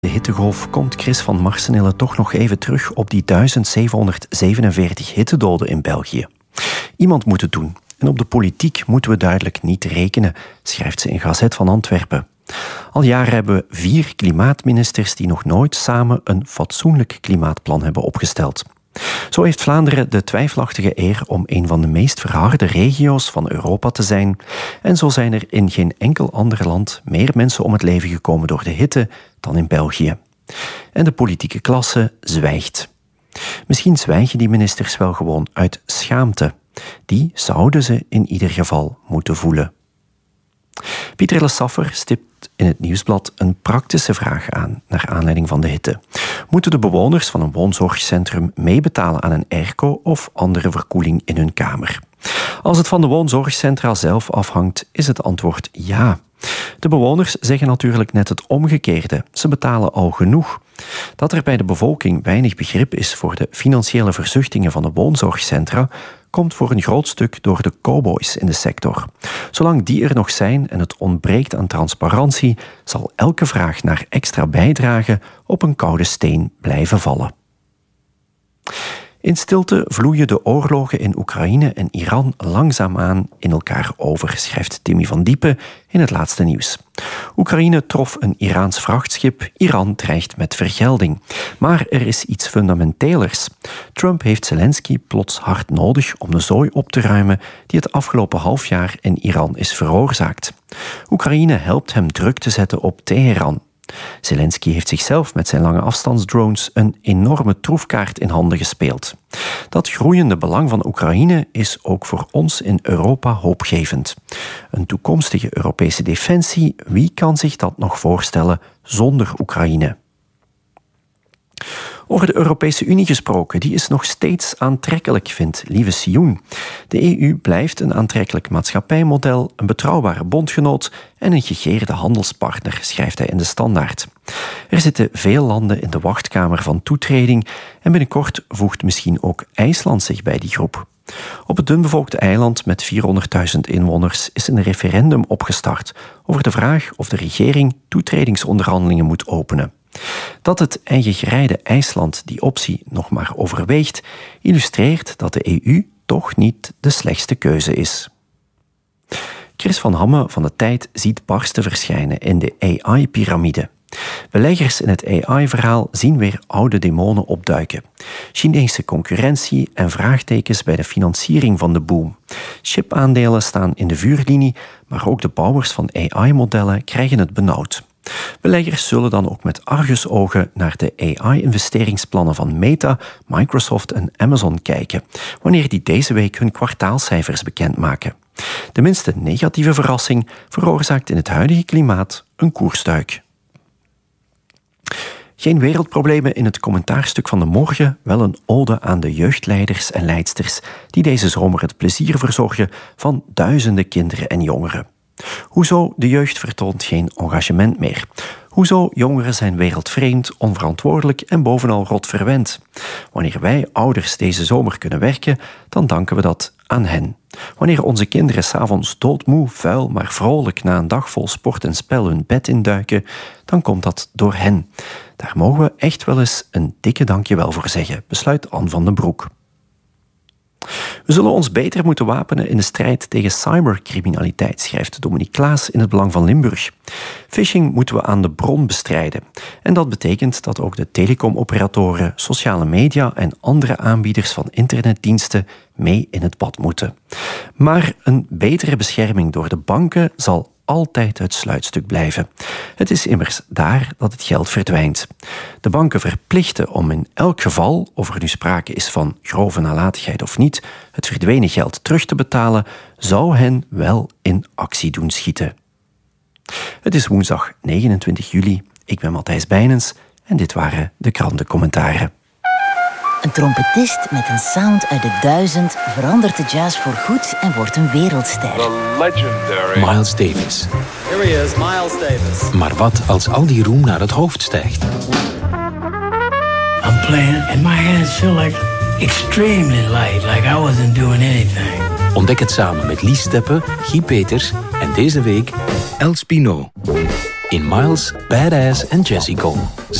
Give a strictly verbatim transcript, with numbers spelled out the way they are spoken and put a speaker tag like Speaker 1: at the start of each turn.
Speaker 1: De hittegolf komt Chris van Marsenille toch nog even terug op die duizend zevenhonderdzevenenveertig hittedoden in België. Iemand moet het doen. En op de politiek moeten we duidelijk niet rekenen, schrijft ze in Gazet van Antwerpen. Al jaren hebben we vier klimaatministers die nog nooit samen een fatsoenlijk klimaatplan hebben opgesteld. Zo heeft Vlaanderen de twijfelachtige eer om een van de meest verharde regio's van Europa te zijn. En zo zijn er in geen enkel ander land meer mensen om het leven gekomen door de hitte dan in België. En de politieke klasse zwijgt. Misschien zwijgen die ministers wel gewoon uit schaamte. Die zouden ze in ieder geval moeten voelen. Pieter Lesaffer stipt in het Nieuwsblad een praktische vraag aan, naar aanleiding van de hitte. Moeten de bewoners van een woonzorgcentrum meebetalen aan een airco of andere verkoeling in hun kamer? Als het van de woonzorgcentra zelf afhangt, is het antwoord ja. De bewoners zeggen natuurlijk net het omgekeerde. Ze betalen al genoeg. Dat er bij de bevolking weinig begrip is voor de financiële verzuchtingen van de woonzorgcentra, komt voor een groot stuk door de cowboys in de sector. Zolang die er nog zijn en het ontbreekt aan transparantie, zal elke vraag naar extra bijdrage op een koude steen blijven vallen. In stilte vloeien de oorlogen in Oekraïne en Iran langzaamaan in elkaar over, schrijft Timmy van Diepen in het laatste nieuws. Oekraïne trof een Iraans vrachtschip, Iran dreigt met vergelding. Maar er is iets fundamentelers. Trump heeft Zelensky plots hard nodig om de zooi op te ruimen die het afgelopen half jaar in Iran is veroorzaakt. Oekraïne helpt hem druk te zetten op Teheran. Zelensky heeft zichzelf met zijn lange afstandsdrones een enorme troefkaart in handen gespeeld. Dat groeiende belang van Oekraïne is ook voor ons in Europa hoopgevend. Een toekomstige Europese defensie, wie kan zich dat nog voorstellen zonder Oekraïne? Over de Europese Unie gesproken, die is nog steeds aantrekkelijk, vindt Lieve Sioen. De E U blijft een aantrekkelijk maatschappijmodel, een betrouwbare bondgenoot en een gegeerde handelspartner, schrijft hij in de Standaard. Er zitten veel landen in de wachtkamer van toetreding en binnenkort voegt misschien ook IJsland zich bij die groep. Op het dunbevolkte eiland met vierhonderdduizend inwoners is een referendum opgestart over de vraag of de regering toetredingsonderhandelingen moet openen. Dat het eigengereide IJsland die optie nog maar overweegt, illustreert dat de E U toch niet de slechtste keuze is. Chris van Hamme van de Tijd ziet barsten verschijnen in de A I-pyramide. Beleggers in het A I-verhaal zien weer oude demonen opduiken. Chinese concurrentie en vraagtekens bij de financiering van de boom. Chipaandelen staan in de vuurlinie, maar ook de bouwers van A I-modellen krijgen het benauwd. Beleggers zullen dan ook met argusogen naar de A I-investeringsplannen van Meta, Microsoft en Amazon kijken, wanneer die deze week hun kwartaalcijfers bekendmaken. De minste negatieve verrassing veroorzaakt in het huidige klimaat een koersduik. Geen wereldproblemen in het commentaarstuk van de morgen, wel een ode aan de jeugdleiders en leidsters die deze zomer het plezier verzorgen van duizenden kinderen en jongeren. Hoezo de jeugd vertoont geen engagement meer? Hoezo jongeren zijn wereldvreemd, onverantwoordelijk en bovenal rot verwend? Wanneer wij ouders deze zomer kunnen werken, dan danken we dat aan hen. Wanneer onze kinderen 's avonds doodmoe, vuil, maar vrolijk na een dag vol sport en spel hun bed induiken, dan komt dat door hen. Daar mogen we echt wel eens een dikke dankjewel voor zeggen, besluit Anne van den Broek. We zullen ons beter moeten wapenen in de strijd tegen cybercriminaliteit, schrijft Dominique Klaas in het Belang van Limburg. Phishing moeten we aan de bron bestrijden. En dat betekent dat ook de telecomoperatoren, sociale media en andere aanbieders van internetdiensten mee in het bad moeten. Maar een betere bescherming door de banken zal altijd het sluitstuk blijven. Het is immers daar dat het geld verdwijnt. De banken verplichten om in elk geval, of er nu sprake is van grove nalatigheid of niet, het verdwenen geld terug te betalen, zou hen wel in actie doen schieten. Het is woensdag negenentwintig juli. Ik ben Matthijs Bijnens en dit waren de krantencommentaren.
Speaker 2: Een trompetist met een sound uit de duizend verandert de jazz voor goed en wordt een wereldster.
Speaker 3: The legendary
Speaker 4: Miles Davis.
Speaker 5: Here he is, Miles Davis.
Speaker 4: Maar wat als al die roem naar het hoofd stijgt?
Speaker 6: I'm playing and my hands feel like extremely light, like I wasn't doing anything.
Speaker 4: Ontdek het samen met Lies Steppe, Guy Peters en deze week Els Pinot. in Miles, Badass en Jessica.